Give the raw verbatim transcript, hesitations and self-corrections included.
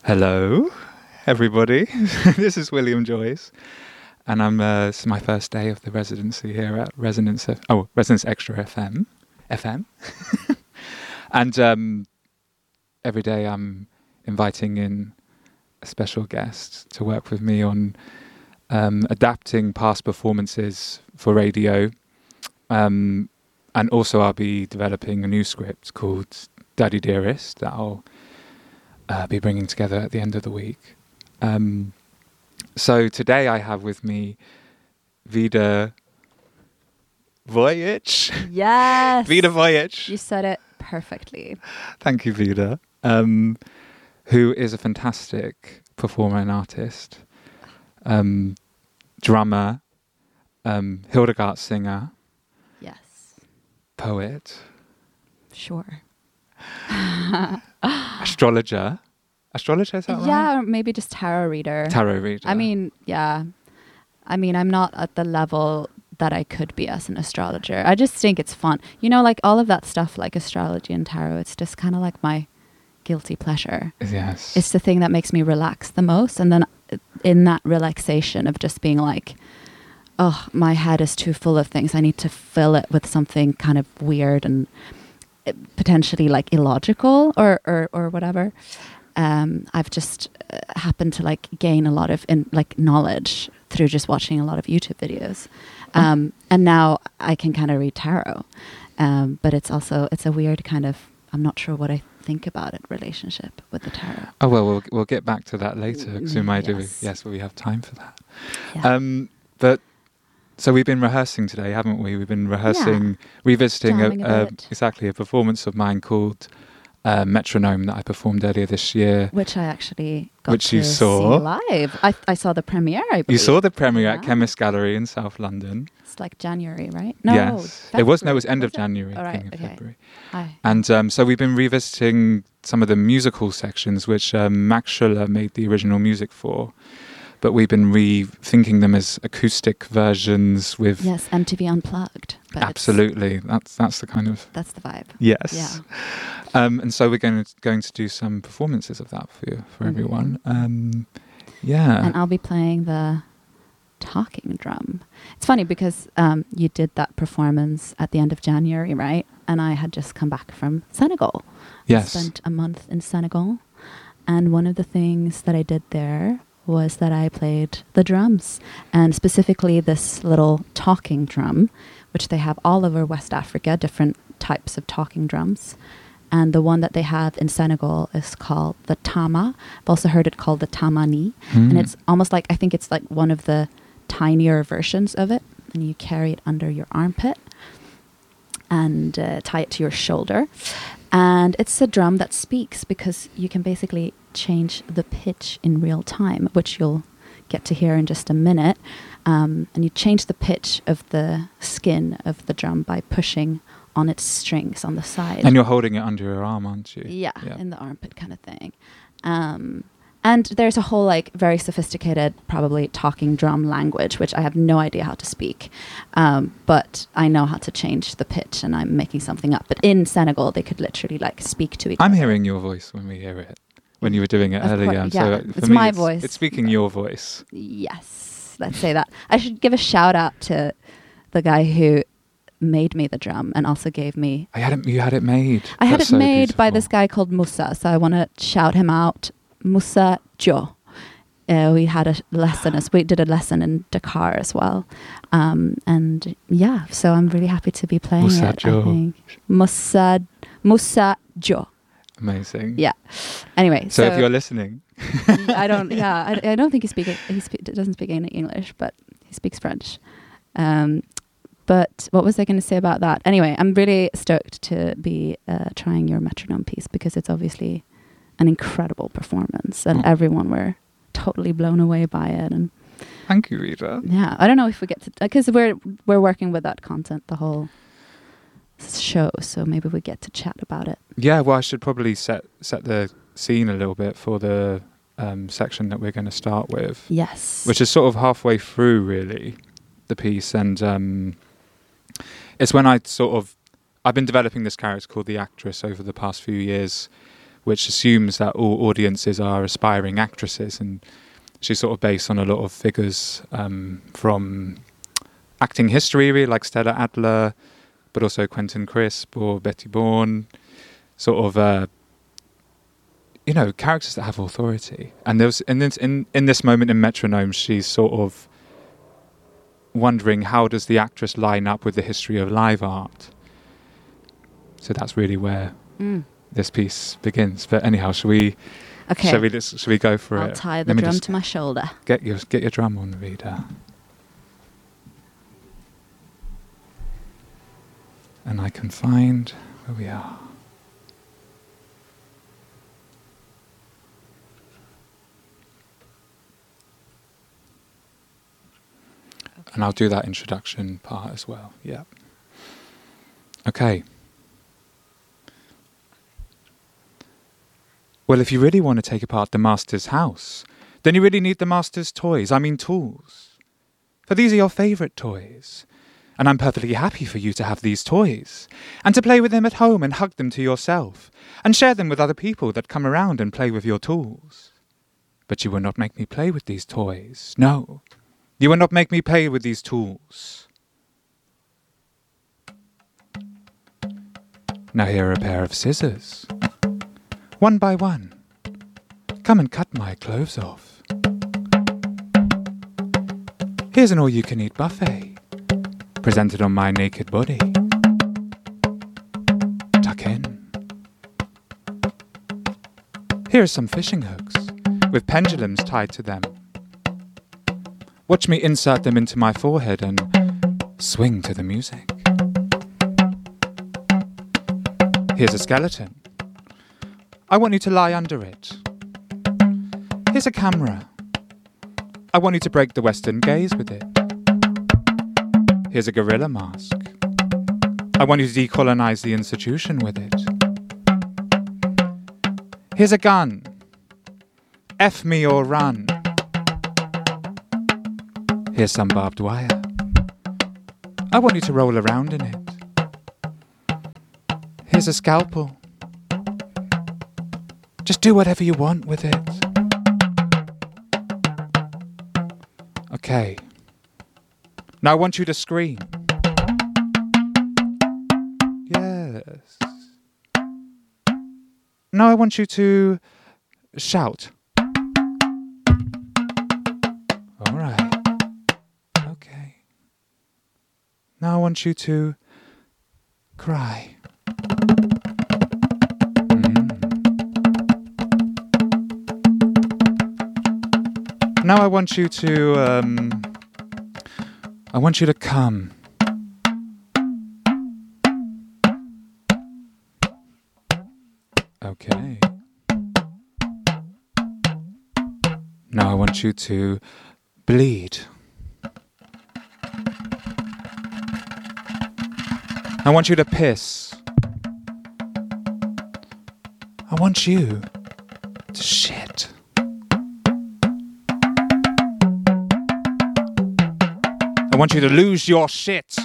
Hello, everybody. This is William Joyce, and I'm. Uh, it's my first day of the residency here at Resonance. F- oh, Resonance Extra F M, F M, and um, every day I'm inviting in a special guest to work with me on um, adapting past performances for radio, um, and also I'll be developing a new script called Daddy Dearest that I'll. Uh, be bringing together at the end of the week. Um, so today I have with me Vida Vojic. Yes. Vida Vojic. You said it perfectly. Thank you, Vida. Um, who is a fantastic performer and artist, um, drummer, um, Hildegard singer, Yes. poet, Sure. astrologer. Astrologer, is that right? Yeah, or maybe just tarot reader. Tarot reader. I mean, yeah. I mean, I'm not at the level that I could be as an astrologer. I just think it's fun. You know, like all of that stuff, like astrology and tarot, it's just kind of like my guilty pleasure. Yes. It's the thing that makes me relax the most. And then in that relaxation of just being like, oh, my head is too full of things. I need to fill it with something kind of weird and potentially like illogical or, or, or whatever. Um, I've just uh, happened to like gain a lot of in, like knowledge through just watching a lot of YouTube videos. Um, oh. And now I can kind of read tarot. Um, but it's also, it's a weird kind of, I'm not sure what I think about it, relationship with the tarot. Oh, well, we'll, we'll get back to that later because we might yes. do, yes, well, we have time for that. Yeah. Um, but so we've been rehearsing today, haven't we? We've been rehearsing, yeah. revisiting a, a, a, exactly a performance of mine called uh, Metronome that I performed earlier this year. Which I actually got which to you saw. see live. I, I saw the premiere, I believe. You saw the premiere yeah. at Chemist Gallery in South London. It's like January, right? No, yes. It was, no, it was end was of January, All right, okay. February. Hi. And um, so we've been revisiting some of the musical sections, which um, Max Schuller made the original music for. But we've been rethinking them as acoustic versions with... Yes, M T V Unplugged. But absolutely. That's that's the kind of... That's the vibe. Yes. Yeah. Um, and so we're going to, going to do some performances of that for you, for mm-hmm. everyone. Um, yeah. And I'll be playing the talking drum. It's funny because um, you did that performance at the end of January, right? And I had just come back from Senegal. Yes. I spent a month in Senegal. And one of the things that I did there was that I played the drums, and specifically this little talking drum, which they have all over West Africa, different types of talking drums. And the one that they have in Senegal is called the tama. I've also heard it called the tamani. Mm. And it's almost like, I think it's like one of the tinier versions of it. And you carry it under your armpit and uh, tie it to your shoulder. And it's a drum that speaks because you can basically change the pitch in real time, which you'll get to hear in just a minute. Um, and you change the pitch of the skin of the drum by pushing on its strings on the side. And you're holding it under your arm, aren't you? Yeah, yeah. In the armpit kind of thing. Um, and there's a whole like very sophisticated, probably talking drum language, which I have no idea how to speak. Um, but I know how to change the pitch, and I'm making something up. But in Senegal, they could literally like speak to each I'm other. I'm hearing your voice when we hear it. When you were doing it of earlier. Course, so yeah, for it's me, my it's, voice. It's speaking your voice. Yes, let's say that. I should give a shout out to the guy who made me the drum and also gave me... I had it, you had it made. I had That's it so made beautiful. by this guy called Musa, so I want to shout him out. Musa Jo. Uh, we had a lesson, as we did a lesson in Dakar as well. Um, and yeah, so I'm really happy to be playing Musa it, Jo. I think. Musa, Musa Jo. Amazing. Yeah. Anyway, so, so if you're listening, I don't. Yeah, I, I don't think he speak. He spe- doesn't speak any English, but he speaks French. Um, but what was I going to say about that? Anyway, I'm really stoked to be uh, trying your metronome piece because it's obviously an incredible performance, and oh. everyone were totally blown away by it. And thank you, Rita. Yeah, I don't know if we get to because we're we're working with that content the whole show, so maybe we get to chat about it. Yeah, well, I should probably set set the scene a little bit for the um, section that we're going to start with. Yes. Which is sort of halfway through, really, the piece. And um, it's when I sort of... I've been developing this character called the Actress over the past few years, which assumes that all audiences are aspiring actresses, and she's sort of based on a lot of figures um, from acting history, really, like Stella Adler, but also Quentin Crisp or Betty Bourne, sort of, uh, you know, characters that have authority. And there was, in this, in, in this moment in Metronome, she's sort of wondering, how does the actress line up with the history of live art? So that's really where mm. this piece begins. But anyhow, shall we? Okay. Shall we? Shall we go for I'll it? I'll tie the Let drum to my shoulder. Get your get your drum on, Vida. And I can find where we are. Okay. And I'll do that introduction part as well. Yeah. Okay. Well, if you really want to take apart the master's house, then you really need the master's toys, I mean tools. For these are your favourite toys. And I'm perfectly happy for you to have these toys, and to play with them at home and hug them to yourself, and share them with other people that come around and play with your tools. But you will not make me play with these toys. No, you will not make me play with these tools. Now here are a pair of scissors. One by one, come and cut my clothes off. Here's an all-you-can-eat buffet, presented on my naked body. Tuck in. Here are some fishing hooks, with pendulums tied to them. Watch me insert them into my forehead and swing to the music. Here's a skeleton. I want you to lie under it. Here's a camera. I want you to break the Western gaze with it. Here's a gorilla mask. I want you to decolonize the institution with it. Here's a gun. F me or run. Here's some barbed wire. I want you to roll around in it. Here's a scalpel. Just do whatever you want with it. Okay. Now I want you to scream. Yes. Now I want you to shout. All right. Okay. Now I want you to cry. Now I want you to, um, I want you to come. Okay. Now I want you to bleed. I want you to piss. I want you to shit. I want you to lose your shit.